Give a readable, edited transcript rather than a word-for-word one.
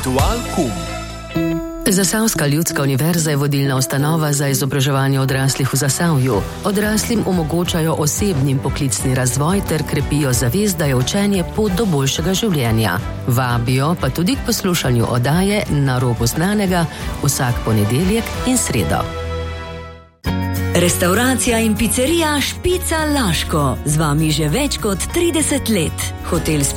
Zasavska ljudska univerza je vodilna ustanova za izobraževanje odraslih v Zasavju. Odraslim omogočajo osebni in poklicni razvoj ter krepijo zavest, da je učenje pot do boljšega življenja. Vabijo pa tudi k poslušanju oddaje Na robu znanega vsak ponedeljek in sredo. Restauracija in picerija Špica Laško. Z vami že več kot 30 let. Hotel